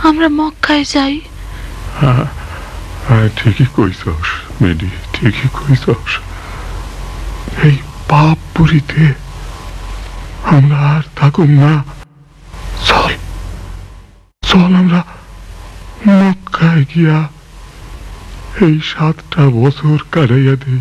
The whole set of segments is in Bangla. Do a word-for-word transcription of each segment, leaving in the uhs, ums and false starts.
আমরা মক্কায় যাই। হ্যাঁ হ্যাঁ ঠিকই কইছস মেডি, ঠিকই কইছস। এই পাপ পুরীতে আমরা আর থাকুম না। চল চল আমরা মক্কায় গিয়া এই সাতটা বছর কাটাইয়া দেই।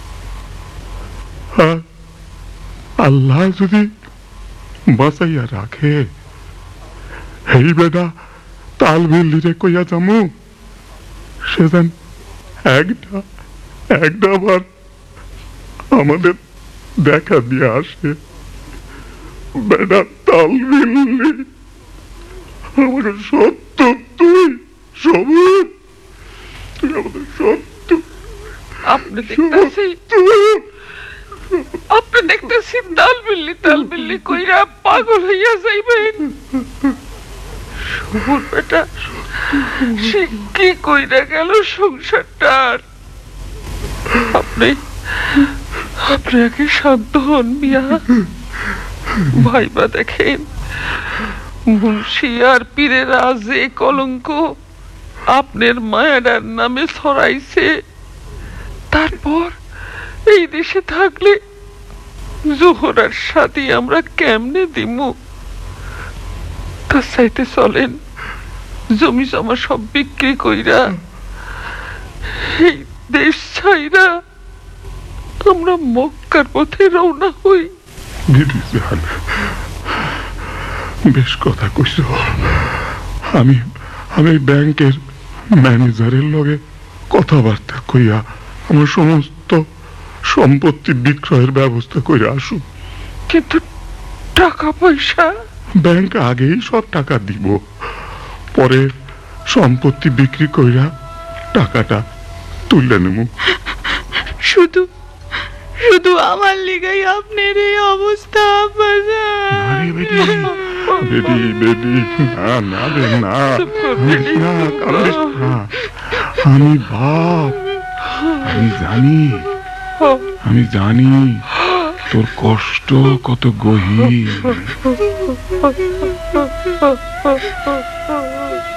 আর আল্লাহ যদি বাঁচাইয়া রাখে, এই বেটা তালবিল্লিরে কইয়া যামু, সে যেন একটা একটা বার আমাদের দেখা দিয়ে আসে। বেটা তালবিল্লি আমাকে সত্য, তুই সবুজ, তুই আমাদের সত্য। আপনি দেখতেছি আপনি দেখতেছি তালবিল্লি তালবিল্লি কইরা পাগল হইয়া যাইবেন। সবুর বেটা সে কি কইরা গেল সংসারটার। আপনি আপনি আগে শান্ত হন মিয়া। ভাইবা দেখেন মুন্সি আর পীরেরা যে কলঙ্ক আপনার মায়েরার নামে ছড়াইছে, তারপর এই দেশে থাকলে জোহরার সাথে আমরা কেমনে দিমু? তার চাইতে চলেন জমি জমা সব বিক্রি কইরা এই দেশ ছাইরা আমরা মক্কার পথে রওনা হই। বেশ কথা কইছ। আমি আমি ব্যাংকের ম্যানেজারের লগে কথাবার্তা কইয়া আমার সমস্ত সম্পত্তি বিক্রয়ের ব্যবস্থা করে আসুন। কিন্তু টাকা পয়সা? ব্যাংক আগেই সব টাকা দিব, পরে সম্পত্তি বিক্রি কইরা টাকাটা তুলে নেব। শুধু শুধু আমার লিগাই আপনার এই অবস্থা। বেডি বেডি না না রে না, না কাঁদিস না। আমি বাপ, আমি জানি আমি জানি তোর কষ্ট কত গহীর।